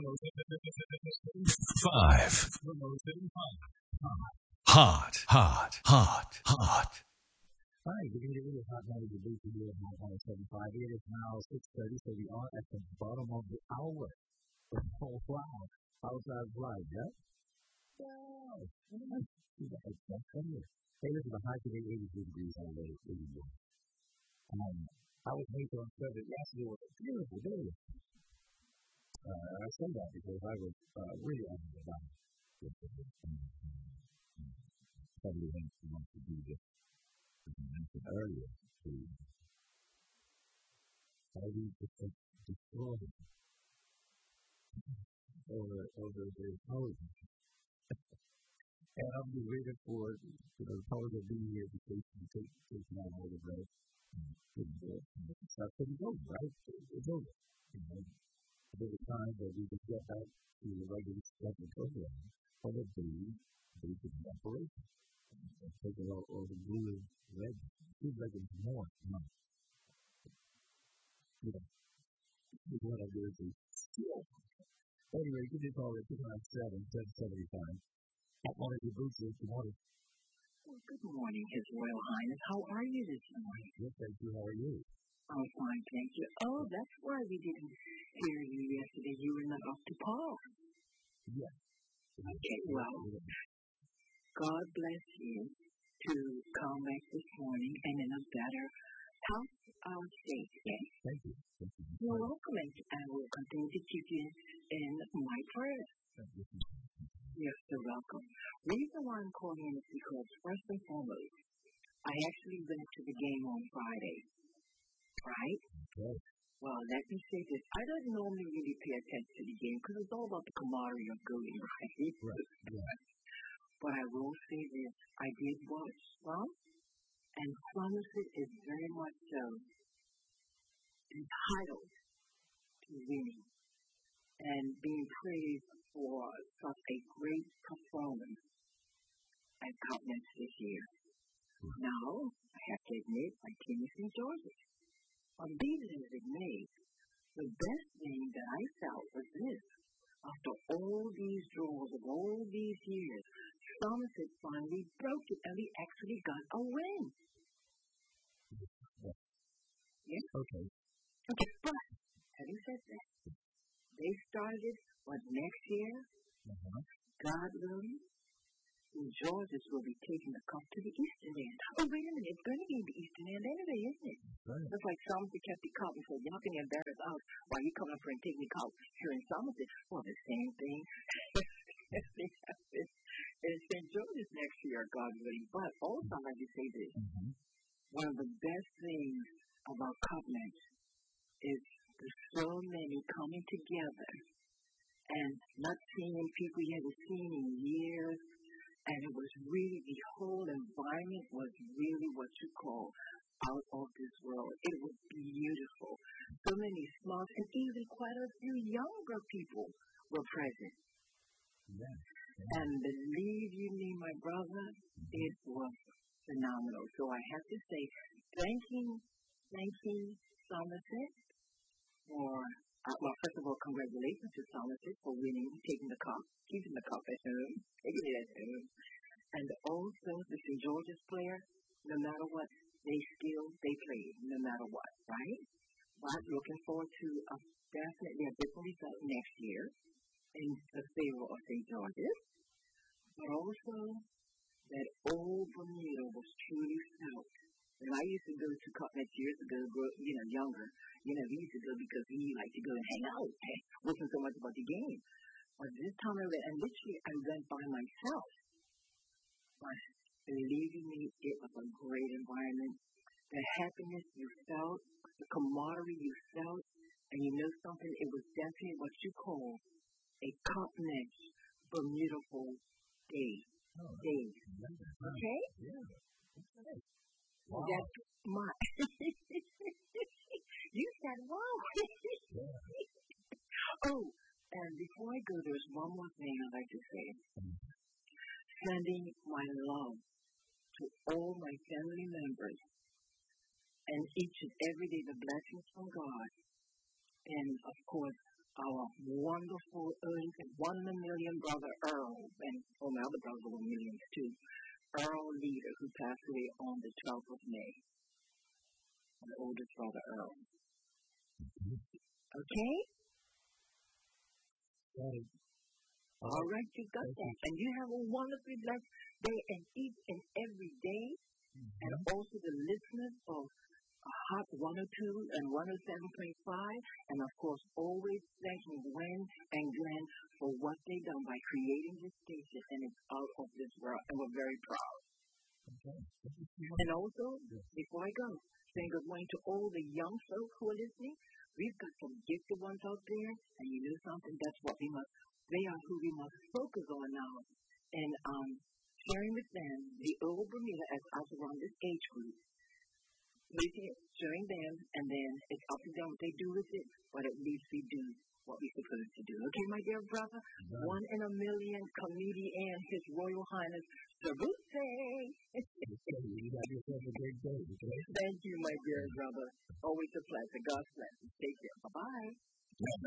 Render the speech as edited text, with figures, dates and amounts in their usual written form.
Five. Hot. Hi, we're going to get hot now with the booth here at Hot 175. It is now 6:30, so we are at the bottom of the hour. Oh, wow. Outside live, yeah? Wow. Hey, listen, the high today, 83 degrees all day. I was made to observe that yesterday was a beautiful day. I say that because I was really angry about it. Somebody wants to do this, as I mentioned earlier, to how we destroy over the intelligence. And I'm just waiting for the powers that be here to take my hold of that. That's it's over, right? It's over. There's a time that we can get back to the regular scheduled program for the basic operation. Take it all the blue and red. It seems like it's more. No. What I do is still. Anyway, give me a call at 297-775. Hot water your boots is the water. Well, good morning, His Royal Highness. How are you this morning? Yes, thank you. How are you? I'm fine, thank you. Oh, that's why we didn't hear you yesterday. You were not up to par. Yes. Okay, well, God bless you to come back this morning and in a better health state. Yes? Thank you. You're welcome, and I will continue to keep you in my prayers. Yes, you're welcome. The reason why I'm calling in is because, first and foremost, I actually went to the game on Friday. Right? Okay. Well, let me say this. I don't normally really pay attention to the game because it's all about the camaraderie of going, right? Right. Yeah. But I will say this. I did watch some, and Somerset is very much so entitled to winning and being praised for such a great performance at Continents this year. Now, I have to admit, my team is St. George's. Be it as it may, the best thing that I felt was this. After all these draws of all these years, Somerset finally broke it and we actually got a win. Yes? Okay. But, having said that, they started next year, God willing, St. George's will be taking the cup to the Eastern End. Oh, wait a minute, it's going to be the Eastern End anyway, isn't it? Right. Looks like Somerset kept the cup and said, y'all can embarrass us while you come up here and take the cup here in Somerset. Well, the same thing in St. George's next year, God willing. But also, I'd like to say this. One of the best things about Covenant is there's so many coming together and not seeing people you haven't seen in years. And it was really, the whole environment was really what you call out of this world. It was beautiful. So many smiles, and even quite a few younger people were present. Yeah. And believe you me, my brother, it was phenomenal. So I have to say, thanking Somerset for, well, first of all, congratulations to Somerset for winning, taking the cup, keeping the cup at home, taking it at home. And also the St. George's player, no matter what, they played, no matter what, right? But looking forward to definitely a different result next year in the favor of St. George's. But also, that old Bermuda was truly felt. And I used to go to Continent years ago, younger. We used to go because we liked to go and hang out. Wasn't so much about the game. But this time I went, and literally I went by myself. But believe me, it was a great environment. The happiness you felt, the camaraderie you felt, and you know something, it was definitely what you call a Continent Bermuda day. Okay? Yeah. Okay. Wow. That's my. You said wow. Oh, and before I go, there's one more thing I'd like to say. Sending my love to all my family members and each and every day the blessings from God. And, of course, our wonderful early 1 in a million brother Earl, and my other brothers were millions too, Earl Leader, who passed away on the 12th of May. My oldest brother Earl. Okay? Right. All right, you got that. And you have a wonderfully blessed day, and each and every day, and also the listeners of Hot 102 and 107.5, and of course, always thanking Gwen and Glenn for what they've done by creating this station, and it's out of this world, and we're very proud. Okay. And also, before I go, saying good morning to all the young folks who are listening. We've got some gifted ones out there, and you know something, that's what they are who we must focus on now. And sharing with them the old Bermuda as us around this age group. Showing them, and then it's up to them what they do with it, but at least we do what we're supposed to do. Okay, my dear brother? 1 in a million comedian, His Royal Highness, Sabute. You have yourself a great day, okay? Thank you, my dear brother. Always a pleasure. God bless you. Take care. Bye-bye.